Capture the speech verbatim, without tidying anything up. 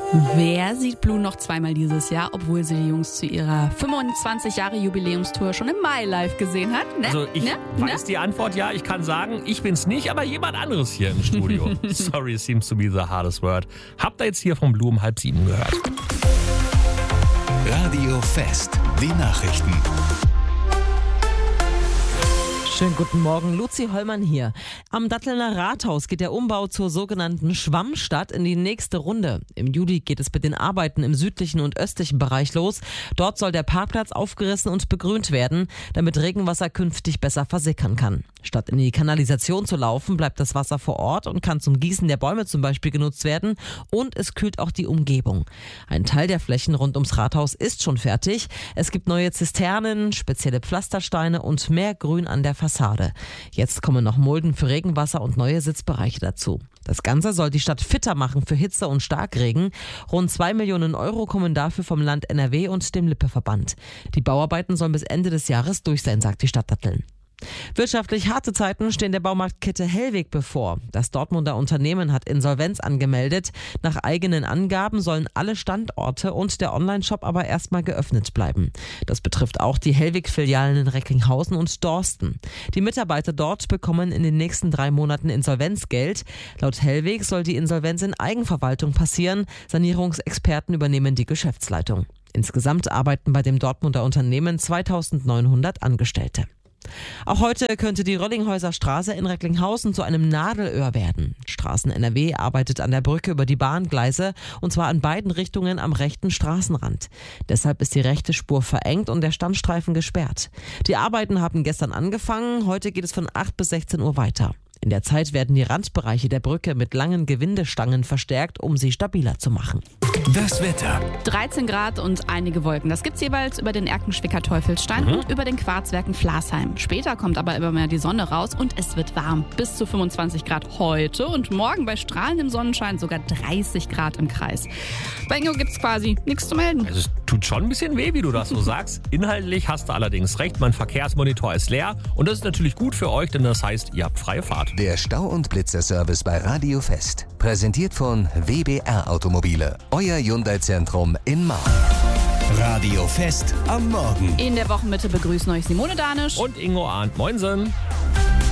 Wer sieht Blue noch zweimal dieses Jahr, obwohl sie die Jungs zu ihrer fünfundzwanzig Jahre Jubiläumstour schon im Mai live gesehen hat? Ne? Also ich ne? weiß ne? die Antwort, ja, ich kann sagen, ich bin's nicht, aber jemand anderes hier im Studio. Sorry seems to be the hardest word. Habt ihr jetzt hier von Blue um halb sieben gehört? Radio Fest, die Nachrichten. Schönen guten Morgen, Luzi Hollmann hier. Am Dattelner Rathaus geht der Umbau zur sogenannten Schwammstadt in die nächste Runde. Im Juli geht es mit den Arbeiten im südlichen und östlichen Bereich los. Dort soll der Parkplatz aufgerissen und begrünt werden, damit Regenwasser künftig besser versickern kann. Statt in die Kanalisation zu laufen, bleibt das Wasser vor Ort und kann zum Gießen der Bäume zum Beispiel genutzt werden. Und es kühlt auch die Umgebung. Ein Teil der Flächen rund ums Rathaus ist schon fertig. Es gibt neue Zisternen, spezielle Pflastersteine und mehr Grün an der Fassade. Jetzt kommen noch Mulden für Regenwasser und neue Sitzbereiche dazu. Das Ganze soll die Stadt fitter machen für Hitze und Starkregen. Rund zwei Millionen Euro kommen dafür vom Land N R W und dem Lippe-Verband. Die Bauarbeiten sollen bis Ende des Jahres durch sein, sagt die Stadt Datteln. Wirtschaftlich harte Zeiten stehen der Baumarktkette Hellweg bevor. Das Dortmunder Unternehmen hat Insolvenz angemeldet. Nach eigenen Angaben sollen alle Standorte und der Onlineshop aber erstmal geöffnet bleiben. Das betrifft auch die Hellweg-Filialen in Recklinghausen und Dorsten. Die Mitarbeiter dort bekommen in den nächsten drei Monaten Insolvenzgeld. Laut Hellweg soll die Insolvenz in Eigenverwaltung passieren. Sanierungsexperten übernehmen die Geschäftsleitung. Insgesamt arbeiten bei dem Dortmunder Unternehmen zweitausendneunhundert Angestellte. Auch heute könnte die Röllinghäuser Straße in Recklinghausen zu einem Nadelöhr werden. Straßen N R W arbeitet an der Brücke über die Bahngleise und zwar an beiden Richtungen am rechten Straßenrand. Deshalb ist die rechte Spur verengt und der Standstreifen gesperrt. Die Arbeiten haben gestern angefangen, heute geht es von acht bis sechzehn Uhr weiter. In der Zeit werden die Randbereiche der Brücke mit langen Gewindestangen verstärkt, um sie stabiler zu machen. Das Wetter. dreizehn Grad und einige Wolken. Das gibt's jeweils über den Erkenschwicker Teufelsstein Mhm. und über den Quarzwerken Flasheim. Später kommt aber immer mehr die Sonne raus und es wird warm. Bis zu fünfundzwanzig Grad heute und morgen bei strahlendem Sonnenschein sogar dreißig Grad im Kreis. Bei Ingo gibt's quasi nichts zu melden. Also es tut schon ein bisschen weh, wie du das so sagst. Inhaltlich hast du allerdings recht, mein Verkehrsmonitor ist leer und das ist natürlich gut für euch, denn das heißt, ihr habt freie Fahrt. Der Stau- und Blitzerservice bei Radio Fest. Präsentiert von W B R Automobile. Euer Hyundai-Zentrum in Mark. Radio Fest am Morgen. In der Wochenmitte begrüßen euch Simone Danisch Und Ingo Arndt, moinsen.